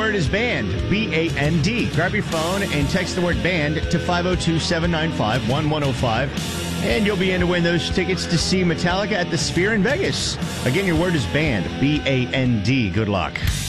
word is band, B-A-N-D. Grab your phone and text the word band to 502-795-1105, and you'll be in to win those tickets to see Metallica at the Sphere in Vegas. Again, your word is band, B-A-N-D. Good luck.